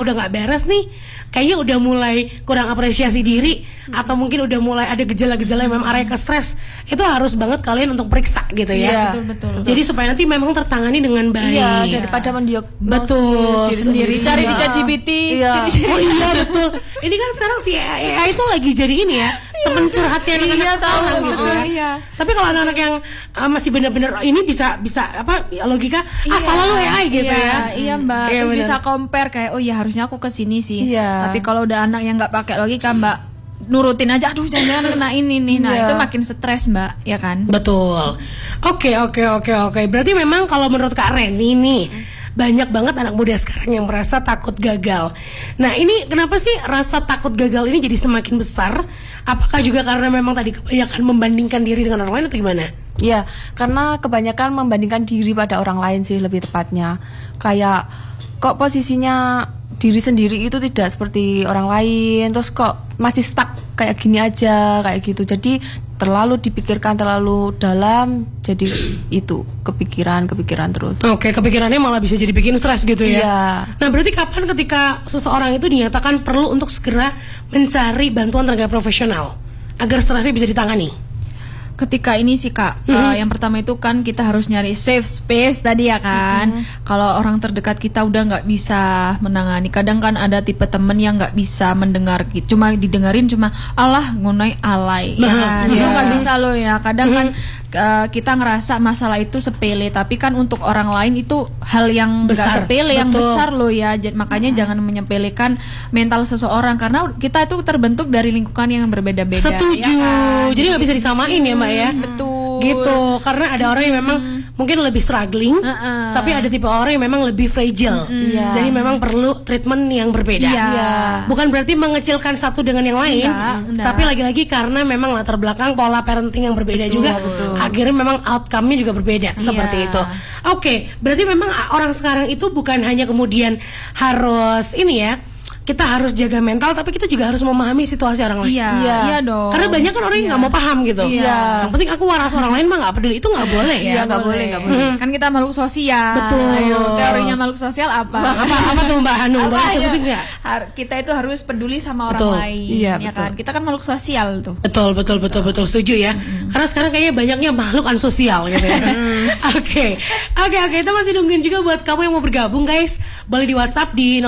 udah nggak beres nih, kayaknya udah mulai kurang apresiasi diri, atau mungkin udah mulai ada gejala-gejala yang memang arahnya ke stres, itu harus banget kalian untuk periksa gitu ya. Betul. Jadi supaya nanti memang tertangani dengan baik. Iya, daripada mendiagnosis betul diri sendiri. Cari di ChatGPT. Iya. Oh iya betul. Ini kan sekarang si AI itu lagi jadi ini ya, teman curhatnya anak-anak sekolah gitu ya. Iya. Tapi kalau anak-anak yang masih benar-benar ini bisa apa logika asal lu AI gitu ya. Iya Mbak. Iya, Terus benar. bisa compare kayak oh ya harusnya aku ke sini sih. Iya. Tapi kalau udah anak yang nggak pakai logika Mbak, nurutin aja, aduh jangan kena ini nih. Nah, Iya. itu makin stres Mbak, ya kan? Betul. Oke. Berarti memang kalau menurut Kak Reni nih, banyak banget anak muda sekarang yang merasa takut gagal. Nah, ini kenapa sih rasa takut gagal ini jadi semakin besar? Apakah juga karena memang tadi kebanyakan membandingkan diri dengan orang lain atau gimana? Iya, karena kebanyakan membandingkan diri pada orang lain sih lebih tepatnya. Kayak kok posisinya diri sendiri itu tidak seperti orang lain, terus kok masih stuck kayak gini aja, kayak gitu. Jadi terlalu dipikirkan terlalu dalam, jadi itu kepikiran terus. Oke, kepikirannya malah bisa jadi bikin stres gitu ya. Iya. Nah, berarti kapan ketika seseorang itu dinyatakan perlu untuk segera mencari bantuan tenaga profesional agar stresnya bisa ditangani? Ketika ini sih Kak, yang pertama itu kan kita harus nyari safe space tadi ya kan. Kalau orang terdekat kita udah nggak bisa menangani, kadang kan ada tipe temen yang nggak bisa mendengar, cuma didengarin cuma alah ngunai alay, ya kan? Itu nggak bisa loh ya. Kadang kan kita ngerasa masalah itu sepele, tapi kan untuk orang lain itu hal yang nggak Besar. sepele, yang Betul. besar loh ya. Makanya jangan menyepelekan mental seseorang, karena kita itu terbentuk dari lingkungan yang berbeda-beda. Setuju. Ya kan? Jadi nggak bisa disamain ya, Mbak ya. Betul. Gitu. Karena ada orang yang memang mungkin lebih struggling, tapi ada tipe orang yang memang lebih fragile. Iya. Jadi memang perlu treatment yang berbeda. Iya. Bukan berarti mengecilkan satu dengan yang lain, Enggak. tapi lagi-lagi karena memang latar belakang pola parenting yang berbeda juga, akhirnya memang outcome-nya juga berbeda seperti itu. Oke, berarti memang orang sekarang itu bukan hanya kemudian harus ini ya, kita harus jaga mental, tapi kita juga harus memahami situasi orang lain. Iya dong. Karena banyak kan orang yang nggak mau paham gitu. Iya. Yang penting aku waras orang lain mah nggak peduli, itu nggak boleh ya. Iya, nggak boleh. Kan kita makhluk sosial. Betul. Ayo, teorinya makhluk sosial apa? Apa tuh Mbak Hanung? Apa Boleh ya? sebutin nggak? Kita itu harus peduli sama Betul. orang lain, Iya, ya betul. kan? Kita kan makhluk sosial tuh. Betul setuju ya. Karena sekarang kayaknya banyaknya makhluk ansosial gitu ya. Oke, kita masih nungguin juga buat kamu yang mau bergabung guys. Boleh di WhatsApp di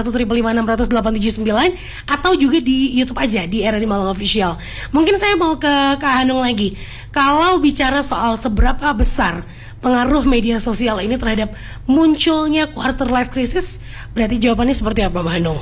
081556000879 atau juga di YouTube aja di RRI Malang Official. Mungkin saya mau ke Kak Hanung lagi. Kalau bicara soal seberapa besar pengaruh media sosial ini terhadap munculnya quarter life crisis, berarti jawabannya seperti apa Mbak Hanung?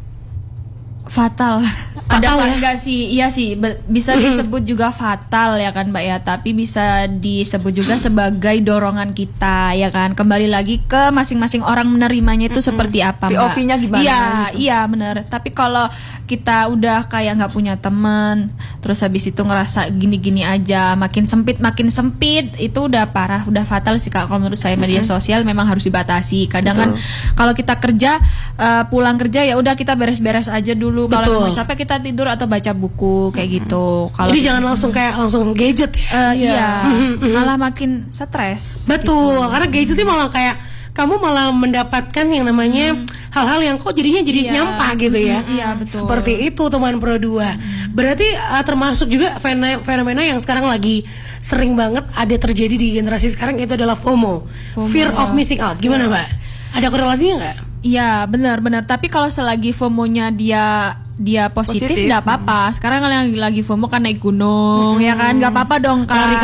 Fatal. Fatal Ada apa ya? enggak sih? Iya sih, bisa disebut juga fatal ya kan Mbak ya, tapi bisa disebut juga sebagai dorongan kita ya kan. Kembali lagi ke masing-masing orang menerimanya itu seperti apa Mbak. POV-nya gimana Iya, gitu. iya benar. Tapi kalau kita udah kayak nggak punya teman, terus habis itu ngerasa gini-gini aja, makin sempit, itu udah parah, udah fatal sih Kak. Kalau menurut saya media sosial memang harus dibatasi. Kadang kan kalau kita kerja, pulang kerja ya udah kita beres-beres aja dulu. Kalau mau capek kita tidur atau baca buku kayak gitu. Kalau Jadi jangan langsung gadget ya. iya, malah makin stres. Betul, karena gadgetnya malah kayak kamu malah mendapatkan yang namanya hal-hal yang kok jadinya jadi nyampah gitu ya. Iya, betul. Seperti itu teman Pro 2. Berarti termasuk juga fenomena yang sekarang lagi sering banget ada terjadi di generasi sekarang, itu adalah FOMO. Fear of missing out. Gimana Mbak? Ada korelasinya nggak? Iya benar. Tapi kalau selagi FOMO-nya dia positif nggak apa-apa. Sekarang kalau yang lagi FOMO kan naik gunung, ya kan nggak apa-apa dong Kak. Lari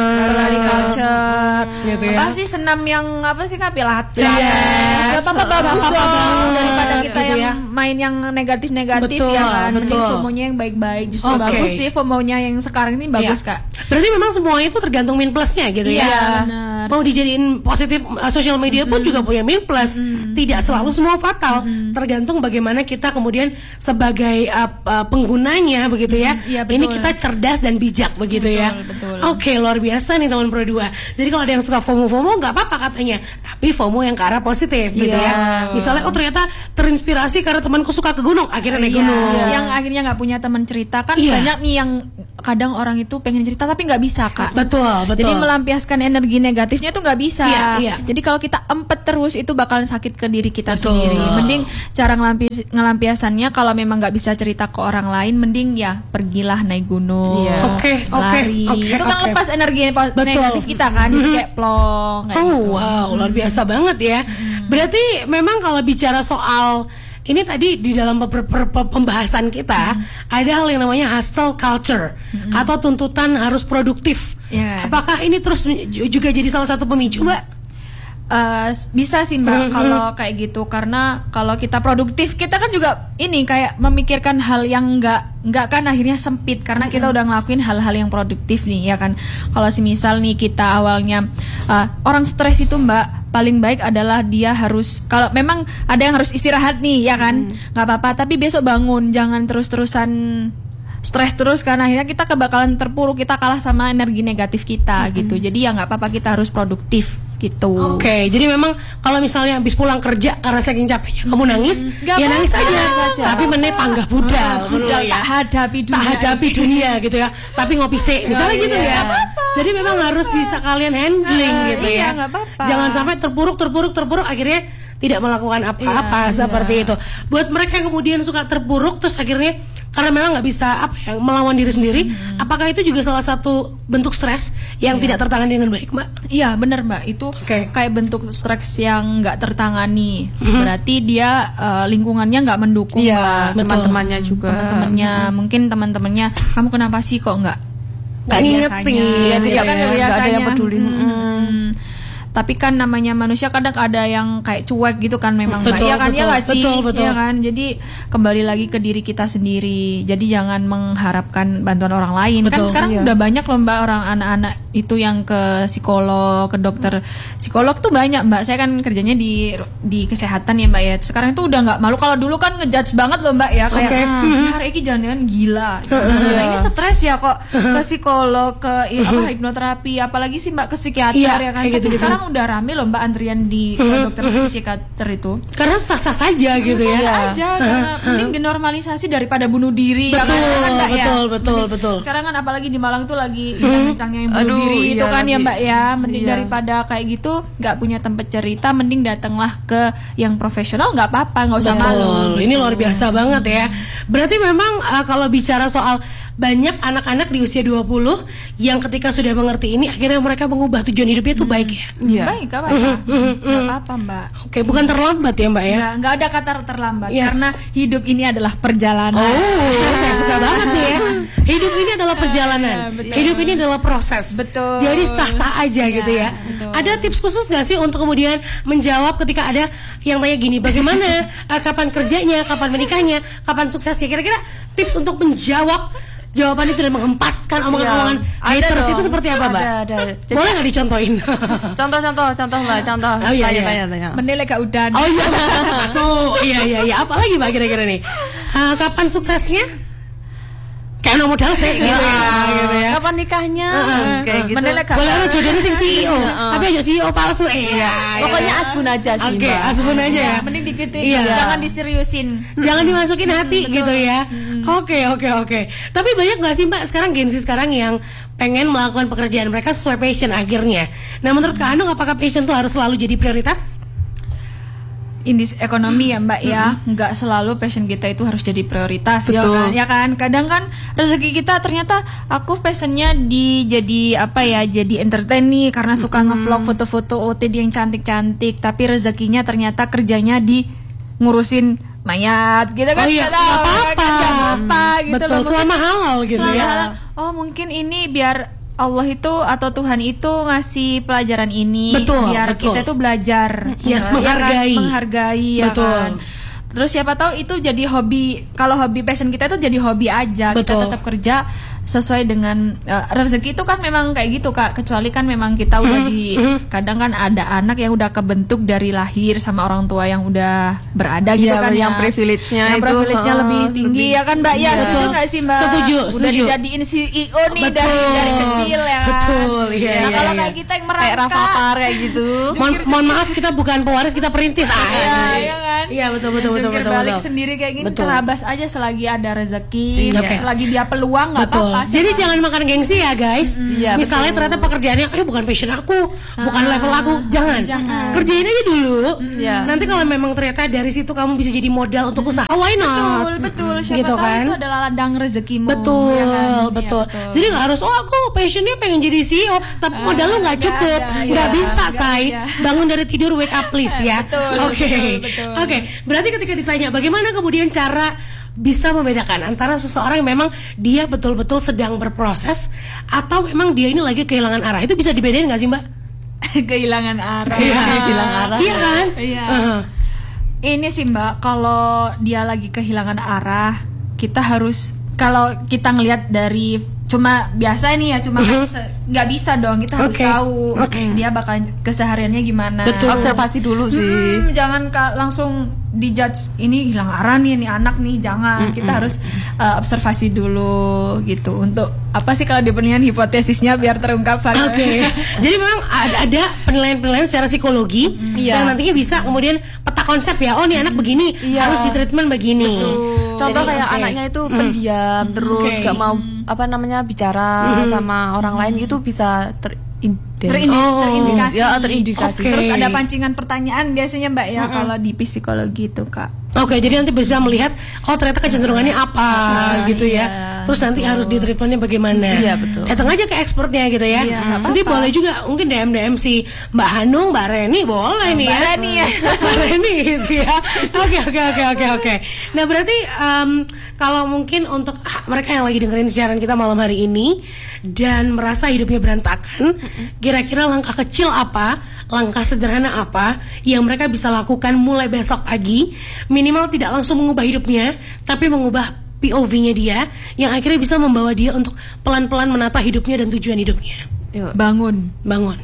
culture, gitu ya. Apa sih senam yang apa sih Kak, Pilates? Yes. Nggak apa-apa, bagus Nggak apa-apa dong banget, daripada kita gitu yang main yang negatif-negatif Betul, ya kan. Mending betul. FOMO-nya yang baik-baik. Justru Oke. bagus sih FOMO-nya yang sekarang ini bagus Kak. Berarti memang semuanya itu tergantung min plusnya gitu ya. Iya, benar. Mau dijadiin positif, social media pun juga punya min plus. Tidak selalu semua fatal. Tergantung bagaimana kita kemudian sebagai penggunanya begitu ya. Iya, betul. Ini kita cerdas dan bijak begitu ya. Betul. Oke, luar biasa nih teman Pro 2. Jadi kalau ada yang suka FOMO nggak apa-apa katanya. Tapi FOMO yang ke arah positif gitu ya. Misalnya ternyata terinspirasi karena temanku suka ke gunung, akhirnya naik gunung. Yang akhirnya nggak punya teman cerita kan Iya. banyak nih yang kadang orang itu pengen cerita tapi nggak bisa Kak. Betul. Jadi melampiaskan energi negatifnya tuh nggak bisa. Iya. Jadi kalau kita empet terus itu bakalan sakit ke diri kita Betul. sendiri. Mending cara ngelampiasannya kalau memang nggak bisa cerita ke orang lain, mending ya pergilah naik gunung, Iya. lari. Itu kan lepas energi negatif kita kan, jadi kayak plong. Kayak gitu. Wow, luar biasa banget ya. Berarti memang kalau bicara soal ini tadi di dalam pembahasan kita ada hal yang namanya hustle culture atau tuntutan harus produktif. Yeah. Apakah ini terus juga jadi salah satu pemicu, Mbak? Bisa sih Mbak kalau kayak gitu, karena kalau kita produktif kita kan juga ini kayak memikirkan hal yang nggak kan akhirnya sempit karena kita udah ngelakuin hal-hal yang produktif nih ya kan. Kalau semisal nih kita awalnya orang stres itu Mbak, paling baik adalah dia harus, kalau memang ada yang harus istirahat nih ya kan, nggak apa-apa, tapi besok bangun, jangan terus-terusan stres terus karena akhirnya kita kebakalan terpuruk, kita kalah sama energi negatif kita gitu. Jadi ya nggak apa-apa, kita harus produktif gitu. Oke, jadi memang kalau misalnya habis pulang kerja karena saking capeknya kamu nangis, ya nangis aja. Tapi meneh panggah budal, tak hadapi dunia. Tak hadapi dunia gitu ya. Tapi ngopi sih, misalnya gitu ya. Jadi memang harus bisa kalian handling gitu ya. Nggak apa-apa. Jangan sampai terpuruk akhirnya tidak melakukan apa-apa seperti itu. Buat mereka yang kemudian suka terpuruk terus akhirnya karena memang nggak bisa melawan diri sendiri, apakah itu juga salah satu bentuk stres yang tidak tertangani dengan baik, Mbak? Iya benar Mbak, itu kayak bentuk stres yang nggak tertangani. Berarti dia lingkungannya nggak mendukung. Iya, teman-temannya juga. Mungkin teman-temannya, kamu kenapa sih kok nggak ngingetin? Tidak kan nggak ada yang peduli. Tapi kan namanya manusia kadang ada yang kayak cuek gitu kan memang Mbak. Betul, Ya kan, betul, ya nggak sih? betul. Ya kan, jadi kembali lagi ke diri kita sendiri. Jadi jangan mengharapkan bantuan orang lain. Kan sekarang udah banyak loh Mbak orang anak-anak itu yang ke psikolog, ke dokter psikolog tuh banyak Mbak. Saya kan kerjanya di kesehatan ya Mbak ya. Sekarang itu udah nggak malu. Kalau dulu kan ngejudge banget loh Mbak ya, kayak hari ini jangan gila. Nah, ini stres ya kok ke psikolog, ke hipnoterapi, apalagi sih Mbak ke psikiater ya kan. Tapi sekarang udah rame loh Mbak antrian di dokter psikiater itu. Karena sah-sah saja gitu ya. Sah aja, karena mending dinormalisasi daripada bunuh diri. Betul, Mbak, betul. Sekarang kan apalagi di Malang tuh lagi kencangnya yang bunuh diri itu kan ya Mbak ya. Mending daripada kayak gitu nggak punya tempat cerita, mending datanglah ke yang profesional, nggak apa-apa, nggak usah malu. Ini luar biasa banget ya. Berarti memang kalau bicara soal banyak anak-anak di usia 20 yang ketika sudah mengerti ini akhirnya mereka mengubah tujuan hidupnya itu baik ya. Baik, gak apa-apa. Gak apa-apa Mbak. Oke, bukan terlambat ya Mbak ya. Nggak ada kata terlambat karena hidup ini adalah perjalanan. Saya suka banget nih ya. Hidup ini adalah perjalanan. Hidup ini adalah proses. Betul. Jadi sah-sah aja gitu ya. Betul. Ada tips khusus nggak sih untuk kemudian menjawab ketika ada yang tanya gini, bagaimana kapan kerjanya, kapan menikahnya, kapan suksesnya? Kira-kira tips untuk menjawab jawaban itu dan menghempaskan omongan-omongan haters itu seperti apa, Mbak? Ada. Jadi, boleh nggak dicontohin? Contoh Mbak, contoh. Oh, iya, Tanya. Menilai gak udan. Oh iya, masuk. Iya. Apalagi Mbak kira-kira nih? Kapan suksesnya? Kayak no modal sih gitu ya. Kapan nikahnya? Kayak gitu. Menilai Boleh lo jodohnya sing CEO, tapi aja CEO palsu. Pokoknya asbun aja sih, Oke, Mbak. asbun aja ya. Mending digituin, jangan diseriusin. Jangan dimasukin hati gitu ya. Oke. Tapi banyak nggak sih Mbak sekarang Gen Z sekarang yang pengen melakukan pekerjaan mereka sesuai passion akhirnya. Nah menurut Kak Anung, apakah passion tuh harus selalu jadi prioritas? Indis ekonomi ya Mbak ya, nggak selalu passion kita itu harus jadi prioritas. Ya kan kadang kan rezeki kita ternyata aku passionnya jadi entertain nih karena suka ngevlog foto-foto OOTD yang cantik-cantik, tapi rezekinya ternyata kerjanya di ngurusin mayat gitu kan. Nggak apa-apa gitu. Betul, selama halal gitu ya. Oh mungkin ini biar Allah itu atau Tuhan itu ngasih pelajaran ini biar kita itu belajar, menghargai ya kan. Terus siapa tahu itu jadi hobi. Kalau hobi passion kita itu jadi hobi aja. Kita tetap kerja sesuai dengan rezeki itu kan memang kayak gitu Kak. Kecuali kan memang kita udah kadang kan ada anak yang udah kebentuk dari lahir sama orang tua yang udah berada gitu kan yang privilege-nya itu privilege-nya lebih tinggi ya kan Mbak ya. Setuju nggak sih Mbak? Setuju. Udah dijadiin CEO nih dari kecil ya kan. Betul. Iya. Kalau kayak kita yang merangkak kayak Rafathar kayak gitu. Mohon maaf, kita bukan pewaris, kita perintis. Iya kan. Iya betul. Balik sendiri kayak gini, terabas aja selagi ada rezeki, selagi dia peluang nggak apa-apa. Jadi jangan makan gengsi ya guys. Iya, Misalnya betul. ternyata pekerjaannya bukan passion aku, bukan level aku, jangan. Kerjain aja dulu. Iya. Nanti kalau memang ternyata dari situ kamu bisa jadi modal untuk usaha, why not? Betul. Siapa Gitu tahu kan? itu adalah ladang rezekimu. Betul, ya kan? Iya, betul. Jadi nggak harus aku passionnya pengen jadi CEO, tapi modal lu nggak nggak cukup, ada, nggak ya, bisa nggak say. bisa. Bangun dari tidur, wake up please ya. Betul, Oke, betul. oke. Berarti ketika ditanya bagaimana kemudian cara bisa membedakan antara seseorang yang memang dia betul-betul sedang berproses atau memang dia ini lagi kehilangan arah, itu bisa dibedain nggak sih Mbak? Kehilangan arah. Kehilangan arah. Iya kan? Iya. Uh-huh. Ini sih Mbak, kalau dia lagi kehilangan arah, kita harus, kalau kita ngelihat dari cuma biasa nih ya, cuma nggak bisa dong, kita harus Oke. tahu Oke. dia bakal kesehariannya gimana. Betul. Observasi dulu sih. Jangan langsung dijudge ini hilang arah nih anak nih, jangan. Kita harus observasi dulu gitu. Untuk apa sih kalau di penilaian hipotesisnya biar terungkap. Oke. Jadi memang ada penilaian-penilaian secara psikologi Iya. yang nantinya bisa kemudian peta konsep ya. Oh, nih anak begini, harus di treatment begini. Contoh Jadi, kayak oke. anaknya itu pendiam terus Oke. gak mau bicara sama orang lain gitu bisa terindikasi. Ya, terindikasi. Oke. Terus ada pancingan pertanyaan biasanya Mbak ya kalau di psikologi itu Kak. Oke, jadi nanti bisa melihat oh ternyata kecenderungannya apa gitu ya. Terus nanti harus di treatmentnya bagaimana. Iya, betul. Datang aja ke expertnya gitu ya. Iya, nggak Nanti apa-apa. boleh juga mungkin DM si Mbak Hanung, Mbak Reni boleh nih ya. Mbak Reni ya. Mbak Reni gitu ya. Oke. Nah berarti kalau mungkin untuk mereka yang lagi dengerin siaran kita malam hari ini dan merasa hidupnya berantakan, kira-kira langkah kecil apa, langkah sederhana apa yang mereka bisa lakukan mulai besok pagi, minimal tidak langsung mengubah hidupnya, tapi mengubah POV-nya dia, yang akhirnya bisa membawa dia untuk pelan-pelan menata hidupnya dan tujuan hidupnya. Yuk, Bangun, Bangun.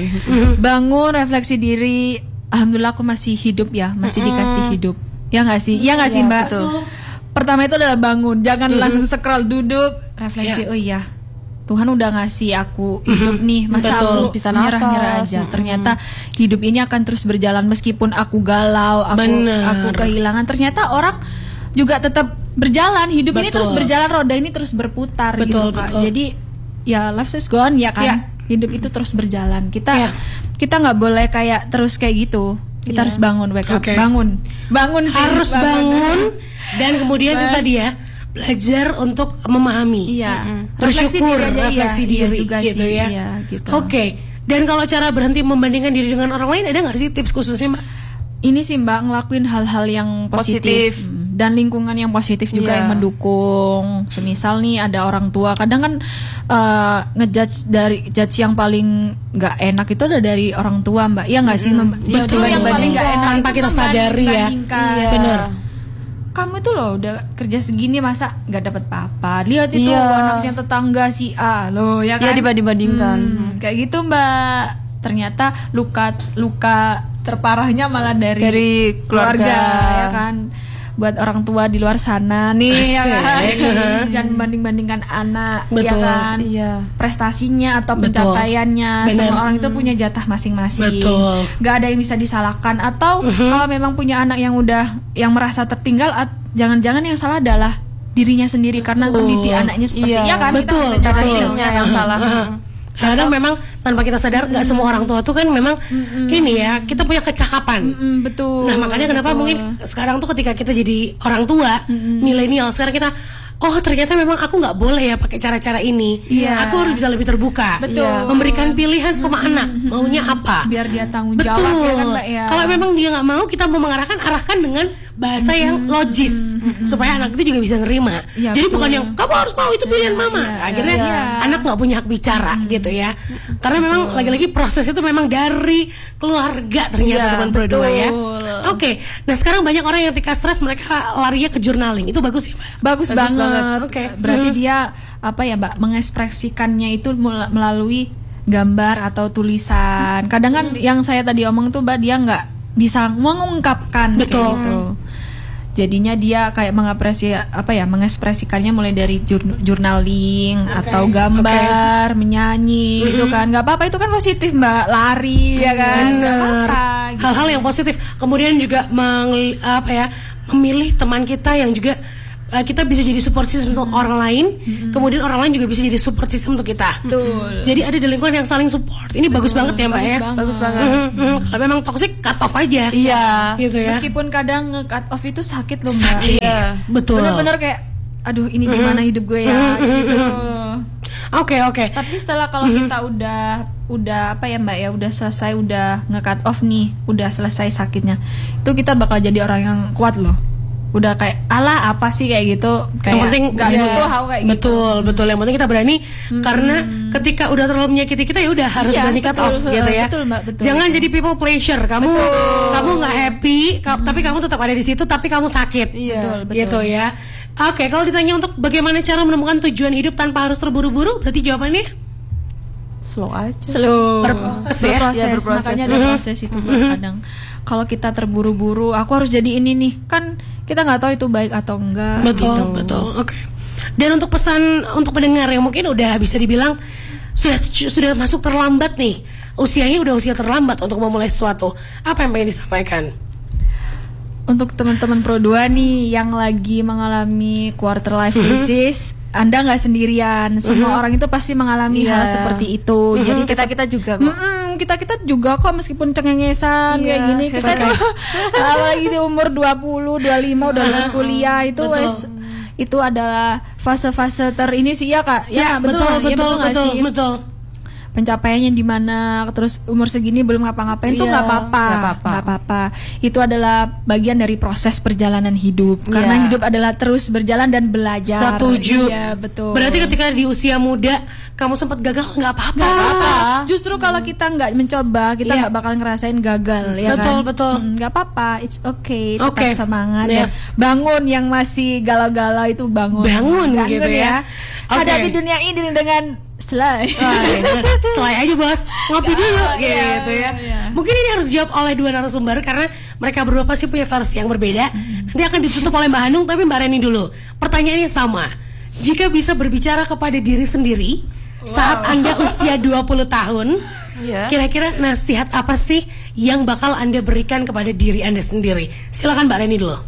refleksi diri. Alhamdulillah aku masih hidup ya, masih dikasih hidup. Ya nggak sih? Ya nggak sih Mbak? betul. Pertama itu adalah bangun, jangan langsung scroll, duduk, refleksi. Ya. Oh iya, Tuhan udah ngasih aku hidup nih, masa Betul. aku Bisa nyerah-nyerah nafas. aja. Ternyata hidup ini akan terus berjalan meskipun aku galau, Bener. aku kehilangan. Ternyata orang juga tetap berjalan, hidup ini Betul. terus berjalan, roda ini terus berputar Betul, gitu Kak. betul. Jadi ya life is gone ya kan. Ya. Hidup itu terus berjalan. Kita Ya. kita nggak boleh kayak terus kayak gitu. Kita harus bangun, wake up, Oke. bangun sih, Harus bangun dan kemudian itu tadi ya, belajar untuk memahami. Iya, Bersyukur, refleksi iya diri juga gitu sih, ya. iya, gitu. Oke. Dan kalau cara berhenti membandingkan diri dengan orang lain, ada nggak sih tips khususnya Mbak? Ini sih Mbak, ngelakuin hal-hal yang positif, Positif. Dan lingkungan yang positif juga Iya. yang mendukung. Semisal nih ada orang tua, kadang kan judge yang paling nggak enak itu ada dari orang tua Mbak. Ya nggak sih? Justru Betul. yang paling nggak enak Tanpa itu kita sadari ya. membanding-bandingkan. Iya. Bener. Kamu itu loh udah kerja segini masa nggak dapat apa-apa. Lihat itu Iya. anaknya tetangga si A loh ya kan. Ya dibanding-bandingkan. Kayak gitu Mbak. Ternyata luka terparahnya malah dari keluarga. ya kan. Buat orang tua di luar sana nih ya kan. Asik. Jangan banding-bandingkan anak ya Betul. kan. Iya. Prestasinya atau Betul. pencapaiannya, Benar. semua orang itu punya jatah masing-masing. Betul. Gak ada yang bisa disalahkan. Atau kalau memang punya anak yang merasa tertinggal, jangan-jangan yang salah adalah dirinya sendiri karena mendidik anaknya seperti Iya. ya kan. Kita Betul, bisa jadi betul. dong, ya kan? yang salah. Kadang memang tanpa kita sadar nggak semua orang tua tuh kan memang ini ya, kita punya kecakapan. Betul. Nah makanya kenapa mungkin sekarang tuh ketika kita jadi orang tua milenial, sekarang kita oh ternyata memang aku nggak boleh ya pakai cara-cara ini. Iya. Aku harus bisa lebih terbuka. Betul. Memberikan pilihan sama anak maunya apa. Biar dia tanggung Betul. jawab ya kan Mbak ya. Kalau memang dia nggak mau, kita mau mengarahkan, arahkan dengan bahasa yang logis supaya anak itu juga bisa nerima. Iya, Jadi betul. bukan yang kamu harus mau itu pilihan mama. iya, Akhirnya iya. anak nggak punya hak bicara gitu ya. Karena memang lagi-lagi proses itu memang dari keluarga ternyata Iya, teman berdua ya. betul. Oke. Nah sekarang banyak orang yang ketika stres mereka larinya ke journaling. Itu bagus ya, Mbak? Bagus banget. Oke. Berarti dia apa ya Mbak, mengekspresikannya itu melalui gambar atau tulisan. Kadang kan yang saya tadi omong tuh Mbak, dia nggak bisa mengungkapkan kayak Betul. gitu. Jadinya dia kayak mengekspresikannya mulai dari journaling atau gambar, menyanyi gitu kan. Nggak apa-apa, itu kan positif Mbak, lari ya kan. Nggak Benar. apa-apa, gitu. Hal-hal yang positif. Kemudian juga memilih teman kita yang juga kita bisa jadi support system untuk orang lain, kemudian orang lain juga bisa jadi support system untuk kita. Betul. Jadi ada di lingkungan yang saling support. Ini bagus banget ya Mbak ya. Bagus banget. Kalau memang toxic, cut off aja. Iya. Gitu ya. Meskipun kadang nge-cut off itu sakit loh Mbak. Sakit. Iya. Betul. Bener-bener kayak aduh ini gimana hidup gue ya gitu. Oke. Tapi setelah kalau kita udah apa ya Mbak ya, udah selesai, udah nge-cut off nih, udah selesai sakitnya, itu kita bakal jadi orang yang kuat loh. Udah kayak alah apa sih kayak gitu, kayak yang penting nggak butuh hal kayak gitu. betul. Yang penting kita berani, karena ketika udah terlalu menyakiti kita ya udah harus Iya, berani cut betul. off gitu ya. Betul, Mbak, betul. Jangan jadi people pleasure. Kamu nggak happy, tapi kamu tetap ada di situ, tapi kamu sakit. Iya. Betul. Gitu ya. Oke, kalau ditanya untuk bagaimana cara menemukan tujuan hidup tanpa harus terburu-buru, berarti jawabannya Slow aja. Slow. Berproses ya? Berproses. Ya, berproses. Makanya ada proses itu Mbak. Kadang kalau kita terburu-buru, aku harus jadi ini nih, kan kita nggak tahu itu baik atau enggak. Betul. Oke. Dan untuk pesan untuk pendengar yang mungkin udah bisa dibilang sudah masuk terlambat nih, usianya udah usia terlambat untuk memulai sesuatu, apa yang pengen disampaikan? Untuk teman-teman Pro 2 nih yang lagi mengalami quarter life crisis, Anda nggak sendirian. Semua orang itu pasti mengalami hal seperti itu. Jadi Kita juga kok. kita juga kok, meskipun cengengesan kayak gini, kita lagi di umur 20, 25 udah lulus kuliah itu itu adalah fase-fase ini sih ya Kak. Ya, Kak? Nggak sih? betul. Pencapaiannya di mana, terus umur segini belum ngapa-ngapain tuh nggak apa-apa. Itu adalah bagian dari proses perjalanan hidup. Karena hidup adalah terus berjalan dan belajar. Setuju. Iya, betul. Berarti ketika di usia muda kamu sempat gagal, nggak apa-apa. Justru kalau kita nggak mencoba, kita nggak bakal ngerasain gagal, ya kan? Betul. Nggak apa-apa, it's okay. Tetap Oke. semangat. Yes. Dan bangun yang masih galau-galau itu bangun Gitu ya. Oke. Hadapi dunia ini dengan selai. Setelah aja bos, ngopi dulu gitu ya. Iya. Mungkin ini harus dijawab oleh dua narasumber karena mereka berdua pasti punya versi yang berbeda. Nanti akan ditutup oleh Mbak Hanung, tapi Mbak Reni dulu. Pertanyaannya sama. Jika bisa berbicara kepada diri sendiri saat Anda usia 20 tahun, kira-kira nasihat apa sih yang bakal Anda berikan kepada diri Anda sendiri? Silakan Mbak Reni dulu.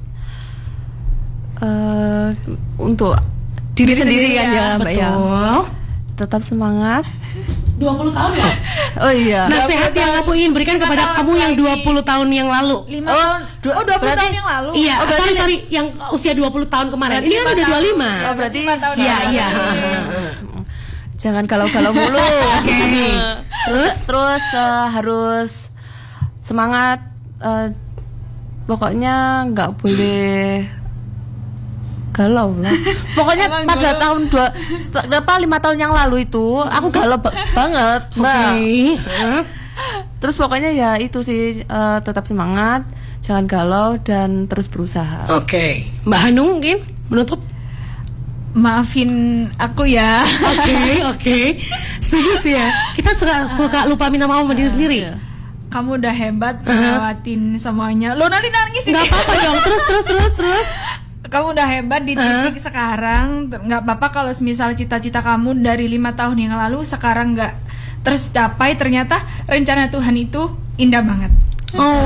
Untuk diri sendiri kan ya Mbak ya. Betul. Tetap semangat. 20 tahun ya? Oh iya. Nasihat yang aku ingin berikan kepada kamu yang 20 tahun yang lalu. 5 tahun. 20 berarti- tahun yang lalu. Iya, sorry, yang usia 20 tahun kemarin. Ini kan udah 25. Oh, berarti 5 tahun. Iya. jangan galau-galau mulu. Oke. Terus harus semangat. Pokoknya nggak boleh galau lah. Pokoknya Emang pada galau? tahun 5 tahun yang lalu itu aku galau banget, Mbak. Terus pokoknya ya itu sih, tetap semangat, jangan galau dan terus berusaha. Oke. Mbak Hanung mungkin menutup. Maafin aku ya. Oke. Setuju sih ya. Kita suka lupa minta maaf sama diri sendiri. Kamu udah hebat ngelewatin semuanya. Lo nanti nangis Nggak ini. apa-apa dong. Terus. Kamu udah hebat di titik sekarang. Nggak apa-apa kalau misal cita-cita kamu dari 5 tahun yang lalu sekarang nggak tercapai. Ternyata rencana Tuhan itu indah banget. Oh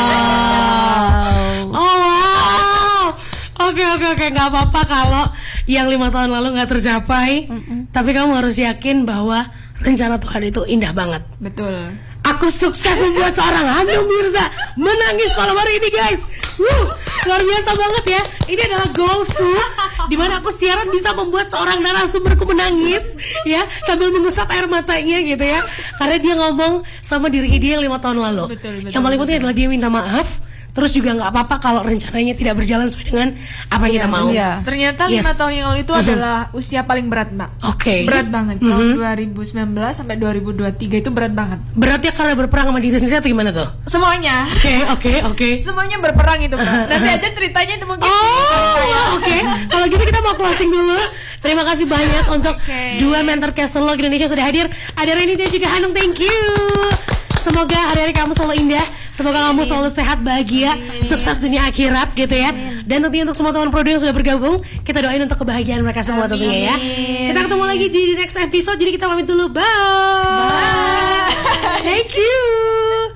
wow. Oke. Nggak apa-apa kalau yang 5 tahun lalu nggak tercapai. Tapi kamu harus yakin bahwa rencana Tuhan itu indah banget. Betul. Aku sukses membuat seorang Hanung Mirza menangis malam hari ini guys. Luar biasa banget ya. Ini adalah goalsku, dimana aku siaran bisa membuat seorang narasumberku menangis ya, sambil mengusap air matanya gitu ya. Karena dia ngomong sama diri dia 5 tahun lalu. Betul, Yang paling penting adalah dia minta maaf. Terus juga nggak apa-apa kalau rencananya tidak berjalan sesuai dengan apa yang kita mau. Iya. Ternyata Yes. 5 tahun yang lalu itu adalah usia paling berat, Mbak. Oke. Berat banget. Tahun 2019 sampai 2023 itu berat banget. Berarti karena berperang sama diri sendiri atau gimana tuh? Semuanya. Oke. Semuanya berperang itu, Mbak. Nanti aja ceritanya itu mungkin. Oke. Kalau gitu kita mau closing dulu. Terima kasih banyak untuk dua mentor Castlelog Indonesia sudah hadir. Ada Reni dan juga Hanung. Thank you. Semoga hari-hari kamu selalu indah. Semoga kamu selalu sehat, bahagia, sukses dunia akhirat gitu ya. Dan tentunya untuk semua teman Pro yang sudah bergabung, kita doain untuk kebahagiaan mereka semua tentunya ya. Kita ketemu lagi di next episode. Jadi kita pamit dulu. Bye. Thank you.